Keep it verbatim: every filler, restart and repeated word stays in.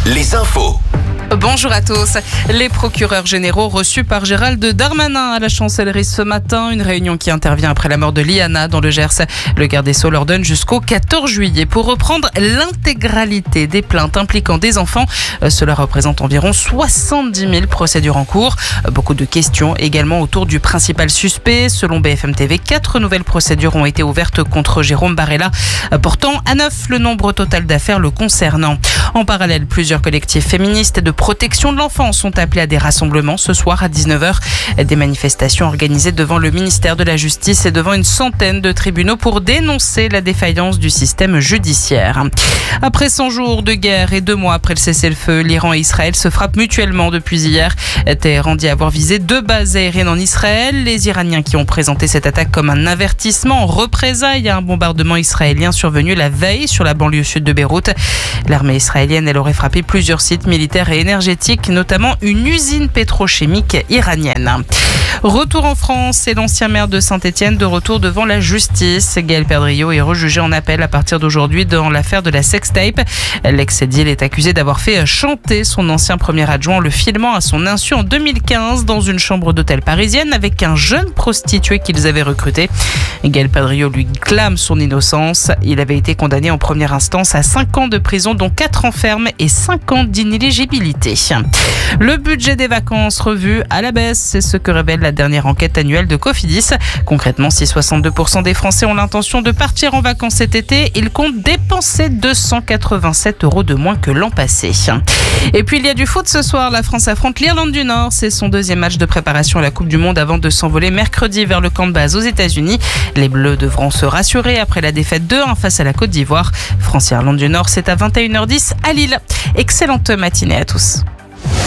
les infos. Bonjour à tous. Les procureurs généraux reçus par Gérald Darmanin à la chancellerie ce matin. Une réunion qui intervient après la mort de Liana dans le Gers. Le garde des Sceaux leur donne jusqu'au quatorze juillet pour reprendre l'intégralité des plaintes impliquant des enfants. Cela représente environ soixante-dix mille procédures en cours. Beaucoup de questions également autour du principal suspect. Selon B F M T V, quatre nouvelles procédures ont été ouvertes contre Jérôme Barella, portant à neuf le nombre total d'affaires le concernant. En parallèle, plusieurs collectifs féministes et de protection de l'enfant sont appelés à des rassemblements ce soir à dix-neuf heures. Des manifestations organisées devant le ministère de la Justice et devant une centaine de tribunaux pour dénoncer la défaillance du système judiciaire. Après cent jours de guerre et deux mois après le cessez-le-feu, l'Iran et Israël se frappent mutuellement depuis hier. Téhéran dit avoir visé deux bases aériennes en Israël. Les Iraniens qui ont présenté cette attaque comme un avertissement en représailles à un bombardement israélien survenu la veille sur la banlieue sud de Beyrouth. L'armée israélienne, elle aurait frappé plusieurs sites militaires et énergétiques, notamment une usine pétrochimique iranienne. Retour en France, c'est l'ancien maire de Saint-Étienne de retour devant la justice. Gaël Perdriau est rejugé en appel à partir d'aujourd'hui dans l'affaire de la sextape. L'ex-édile est accusé d'avoir fait chanter son ancien premier adjoint en le filmant à son insu en deux mille quinze dans une chambre d'hôtel parisienne avec un jeune prostitué qu'ils avaient recruté. Gaël Perdriau lui clame son innocence. Il avait été condamné en première instance à cinq ans de prison, dont quatre ans ferme et cinq ans d'inéligibilité. Le budget des vacances revu à la baisse, c'est ce que révèle la dernière enquête annuelle de Cofidis. Concrètement, si soixante-deux pour cent des Français ont l'intention de partir en vacances cet été, ils comptent dépenser deux cent quatre-vingt-sept euros de moins que l'an passé. Et puis il y a du foot ce soir, la France affronte l'Irlande du Nord. C'est son deuxième match de préparation à la Coupe du Monde avant de s'envoler mercredi vers le camp de base aux États-Unis. Les Bleus devront se rassurer après la défaite deux un face à la Côte d'Ivoire. France-Irlande du Nord, c'est à vingt et une heures dix à Lille. Excellente matinée à tous.